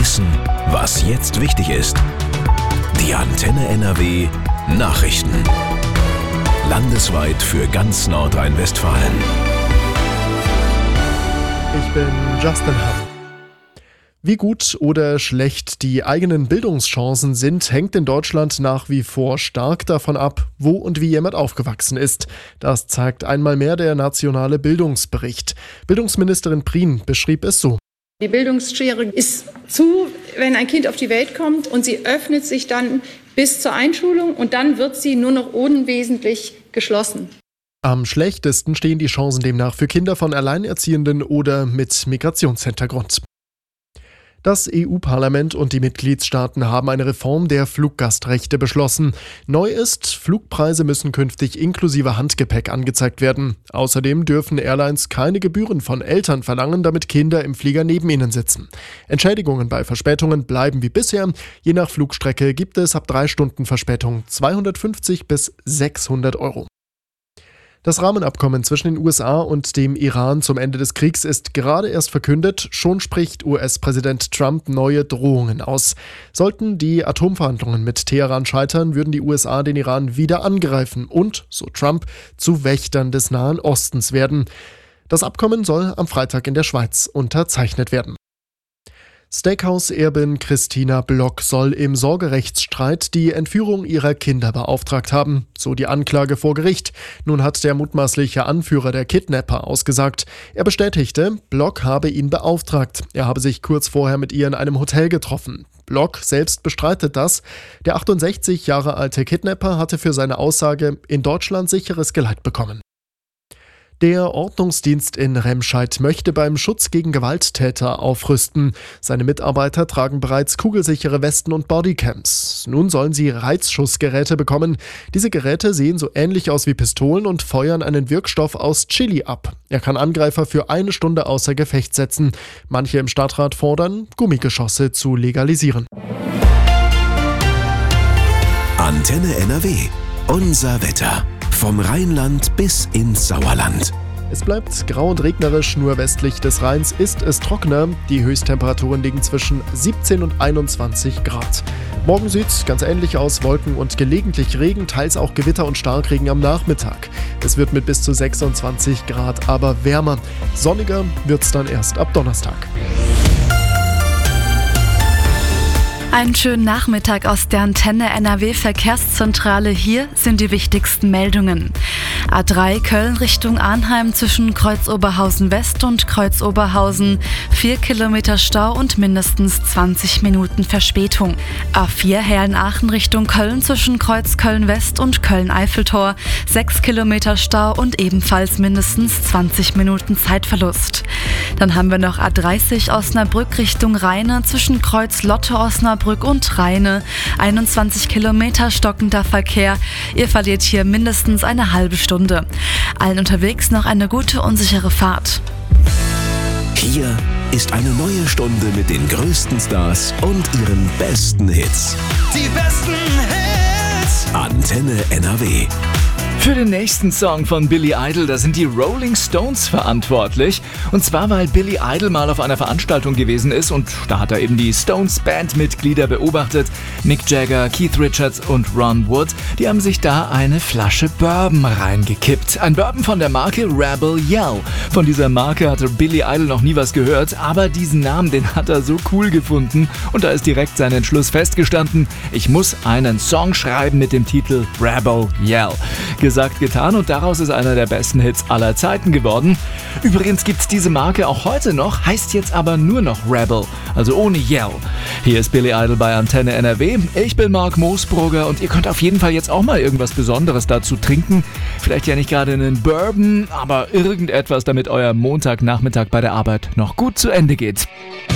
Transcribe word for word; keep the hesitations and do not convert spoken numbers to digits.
Wissen, was jetzt wichtig ist. Die Antenne N R W Nachrichten. Landesweit für ganz Nordrhein-Westfalen. Ich bin Justin Hahn. Wie gut oder schlecht die eigenen Bildungschancen sind, hängt in Deutschland nach wie vor stark davon ab, wo und wie jemand aufgewachsen ist. Das zeigt einmal mehr der nationale Bildungsbericht. Bildungsministerin Prien beschrieb es so. Die Bildungsschere ist zu, wenn ein Kind auf die Welt kommt, und sie öffnet sich dann bis zur Einschulung und dann wird sie nur noch unwesentlich geschlossen. Am schlechtesten stehen die Chancen demnach für Kinder von Alleinerziehenden oder mit Migrationshintergrund. Das E U-Parlament und die Mitgliedstaaten haben eine Reform der Fluggastrechte beschlossen. Neu ist, Flugpreise müssen künftig inklusive Handgepäck angezeigt werden. Außerdem dürfen Airlines keine Gebühren von Eltern verlangen, damit Kinder im Flieger neben ihnen sitzen. Entschädigungen bei Verspätungen bleiben wie bisher. Je nach Flugstrecke gibt es ab drei Stunden Verspätung zweihundertfünfzig bis sechshundert Euro. Das Rahmenabkommen zwischen den U S A und dem Iran zum Ende des Kriegs ist gerade erst verkündet. Schon spricht U S-Präsident Trump neue Drohungen aus. Sollten die Atomverhandlungen mit Teheran scheitern, würden die U S A den Iran wieder angreifen und, so Trump, zu Wächtern des Nahen Ostens werden. Das Abkommen soll am Freitag in der Schweiz unterzeichnet werden. Steakhouse-Erbin Christina Block soll im Sorgerechtsstreit die Entführung ihrer Kinder beauftragt haben, so die Anklage vor Gericht. Nun hat der mutmaßliche Anführer der Kidnapper ausgesagt. Er bestätigte, Block habe ihn beauftragt. Er habe sich kurz vorher mit ihr in einem Hotel getroffen. Block selbst bestreitet das. Der achtundsechzig Jahre alte Kidnapper hatte für seine Aussage in Deutschland sicheres Geleit bekommen. Der Ordnungsdienst in Remscheid möchte beim Schutz gegen Gewalttäter aufrüsten. Seine Mitarbeiter tragen bereits kugelsichere Westen und Bodycams. Nun sollen sie Reizschussgeräte bekommen. Diese Geräte sehen so ähnlich aus wie Pistolen und feuern einen Wirkstoff aus Chili ab. Er kann Angreifer für eine Stunde außer Gefecht setzen. Manche im Stadtrat fordern, Gummigeschosse zu legalisieren. Antenne N R W. Unser Wetter. Vom Rheinland bis ins Sauerland. Es bleibt grau und regnerisch, nur westlich des Rheins ist es trockener. Die Höchsttemperaturen liegen zwischen siebzehn und einundzwanzig Grad. Morgen sieht es ganz ähnlich aus, Wolken und gelegentlich Regen, teils auch Gewitter und Starkregen am Nachmittag. Es wird mit bis zu sechsundzwanzig Grad aber wärmer. Sonniger wird es dann erst ab Donnerstag. Einen schönen Nachmittag aus der Antenne N R W Verkehrszentrale. Hier sind die wichtigsten Meldungen. A drei Köln Richtung Arnheim zwischen Kreuz-Oberhausen West und Kreuz-Oberhausen. vier Kilometer Stau und mindestens zwanzig Minuten Verspätung. A vier Herrn-Aachen Richtung Köln zwischen Kreuz Köln West und Köln-Eiffeltor. sechs Kilometer Stau und ebenfalls mindestens zwanzig Minuten Zeitverlust. Dann haben wir noch A dreißig Osnabrück Richtung Rheine zwischen Kreuz Lotte Osnabrück und Rheine. einundzwanzig Kilometer stockender Verkehr. Ihr verliert hier mindestens eine halbe Stunde. Allen unterwegs noch eine gute und sichere Fahrt. Hier ist eine neue Stunde mit den größten Stars und ihren besten Hits. Die besten Hits! Antenne N R W. Für den nächsten Song von Billy Idol, da sind die Rolling Stones verantwortlich. Und zwar, weil Billy Idol mal auf einer Veranstaltung gewesen ist und da hat er eben die Stones-Bandmitglieder beobachtet. Mick Jagger, Keith Richards und Ron Wood, die haben sich da eine Flasche Bourbon reingekippt. Ein Bourbon von der Marke Rebel Yell. Von dieser Marke hatte Billy Idol noch nie was gehört, aber diesen Namen, den hat er so cool gefunden und da ist direkt sein Entschluss festgestanden. Ich muss einen Song schreiben mit dem Titel Rebel Yell. Gesagt, getan und daraus ist einer der besten Hits aller Zeiten geworden. Übrigens gibt's diese Marke auch heute noch, heißt jetzt aber nur noch Rebel, also ohne Yell. Hier ist Billy Idol bei Antenne N R W. Ich bin Marc Moosbrugger und ihr könnt auf jeden Fall jetzt auch mal irgendwas Besonderes dazu trinken. Vielleicht ja nicht gerade einen Bourbon, aber irgendetwas, damit euer Montagnachmittag bei der Arbeit noch gut zu Ende geht.